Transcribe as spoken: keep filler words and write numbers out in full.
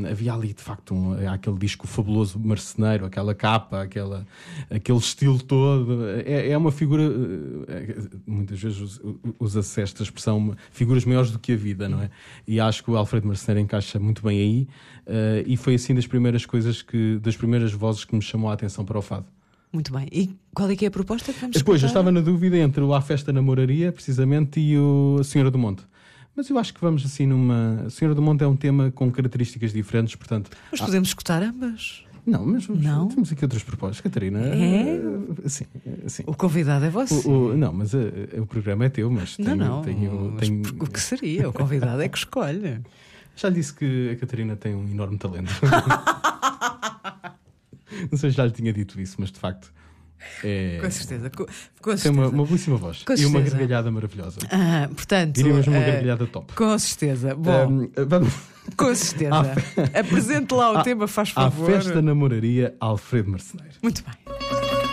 Um, havia ali de facto um, aquele disco fabuloso Marceneiro, aquela capa, aquela, aquele estilo todo. É, é uma figura, é, muitas vezes usa-se esta expressão, figuras maiores do que a vida, não é? E acho que o Alfredo Marceneiro encaixa muito bem aí, uh, e foi assim das primeiras coisas que, das primeiras vozes que me chamou a atenção para o fado. Muito bem. E qual é que é a proposta que vamos Depois, escutar? eu estava na dúvida entre o A Festa Namoraria, precisamente, e o A Senhora do Monte. Mas eu acho que vamos assim numa... A Senhora do Monte é um tema com características diferentes, portanto... Mas podemos escutar ambas. Não, mas vamos, não? temos aqui outras propostas, Catarina. É? Sim, sim. O convidado é você. O, o, não, mas uh, o programa é teu, mas tenho... Não, não. tenho, mas tenho... O que seria? O convidado é que escolhe. Já lhe disse que a Catarina tem um enorme talento. Não sei se já lhe tinha dito isso, mas de facto... É... Com certeza, com, com Tem certeza. uma, uma belíssima voz Com e certeza. uma gargalhada maravilhosa. Ah, portanto, diria mesmo uma uh, gargalhada top. Com certeza. Bom, um, vamos... com certeza. Apresente lá o à, tema, faz favor. A Festa Namoraria, Alfredo Marceneiro. Muito bem.